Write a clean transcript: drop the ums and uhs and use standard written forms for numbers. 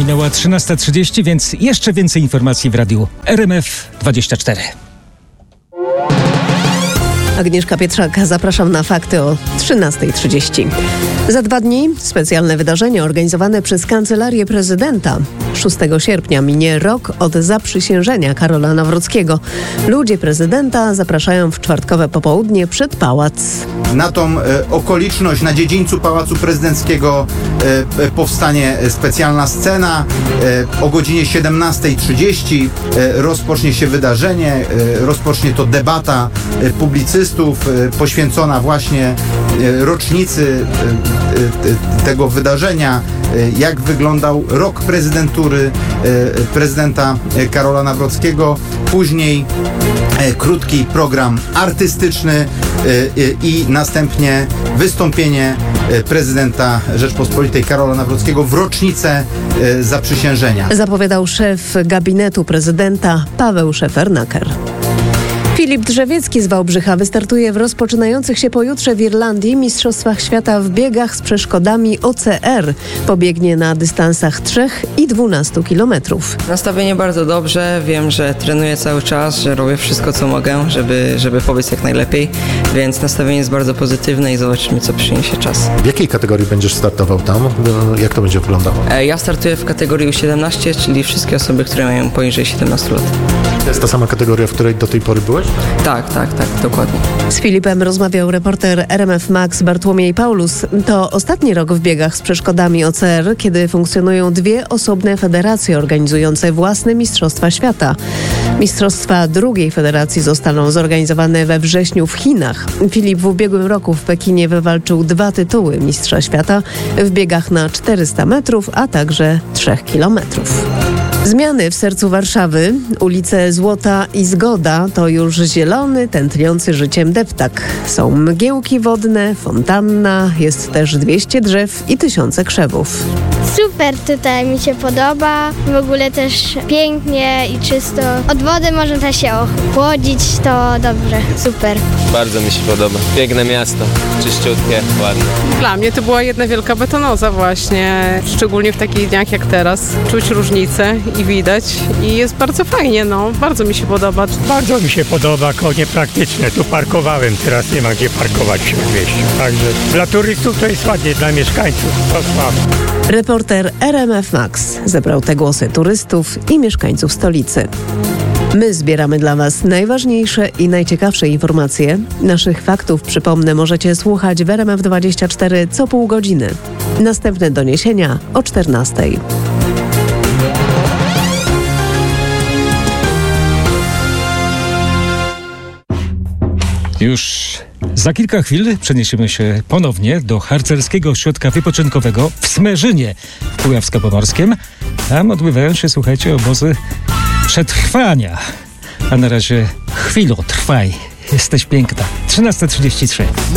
Minęła 13:30, więc jeszcze więcej informacji w radiu RMF24. Agnieszka Pietrzak, zapraszam na fakty o 13:30. Za 2 dni specjalne wydarzenie organizowane przez Kancelarię Prezydenta. 6 sierpnia minie rok od zaprzysiężenia Karola Nawrockiego. Ludzie prezydenta zapraszają w czwartkowe popołudnie przed pałac. Na tą okoliczność na dziedzińcu Pałacu Prezydenckiego powstanie specjalna scena. O godzinie 17:30 rozpocznie się wydarzenie, rozpocznie to debata publicystów poświęcona właśnie rocznicy tego wydarzenia, jak wyglądał rok prezydentury prezydenta Karola Nawrockiego. Później krótki program artystyczny i następnie wystąpienie prezydenta Rzeczpospolitej Karola Nawrockiego w rocznicę zaprzysiężenia. Zapowiadał szef gabinetu prezydenta Paweł Szefernaker. Filip Drzewiecki z Wałbrzycha wystartuje w rozpoczynających się pojutrze w Irlandii Mistrzostwach Świata w biegach z przeszkodami OCR. Pobiegnie na dystansach 3 i 12 kilometrów. Nastawienie bardzo dobrze, wiem, że trenuję cały czas, że robię wszystko co mogę, żeby pobiec jak najlepiej, więc nastawienie jest bardzo pozytywne i zobaczymy co przyniesie czas. W jakiej kategorii będziesz startował tam? Jak to będzie wyglądało? Ja startuję w kategorii U17, czyli wszystkie osoby, które mają poniżej 17 lat. To jest ta sama kategoria, w której do tej pory byłeś? Tak, dokładnie. Z Filipem rozmawiał reporter RMF Max Bartłomiej Paulus. To ostatni rok w biegach z przeszkodami OCR, kiedy funkcjonują 2 osobne federacje organizujące własne Mistrzostwa Świata. Mistrzostwa drugiej federacji zostaną zorganizowane we wrześniu w Chinach. Filip w ubiegłym roku w Pekinie wywalczył 2 tytuły Mistrza Świata w biegach na 400 metrów, a także 3 kilometrów. Zmiany w sercu Warszawy. Ulice Złota i Zgoda to już zielony, tętniący życiem deptak. Są mgiełki wodne, fontanna, jest też 200 drzew i tysiące krzewów. Super tutaj mi się podoba, w ogóle też pięknie i czysto. Od wody można się ochłodzić, to dobrze, super. Bardzo mi się podoba. Piękne miasto, czyściutkie, ładne. Dla mnie to była jedna wielka betonoza właśnie, szczególnie w takich dniach jak teraz. Czuć różnicę i widać i jest bardzo fajnie, bardzo mi się podoba. Bardzo mi się podoba, konie praktyczne. Tu parkowałem, teraz nie ma gdzie parkować w Śródmieściu. Także dla turystów to jest ładnie, dla mieszkańców to słabo. Reporter RMF Max zebrał te głosy turystów i mieszkańców stolicy. My zbieramy dla Was najważniejsze i najciekawsze informacje. Naszych faktów, przypomnę, możecie słuchać w RMF24 co pół godziny. Następne doniesienia o 14:00. Już za kilka chwil przeniesiemy się ponownie do harcerskiego ośrodka wypoczynkowego w Smerzynie w Kujawsko-Pomorskiem. Tam odbywają się, słuchajcie, obozy przetrwania. A na razie chwilo, trwaj. Jesteś piękna. 13:33.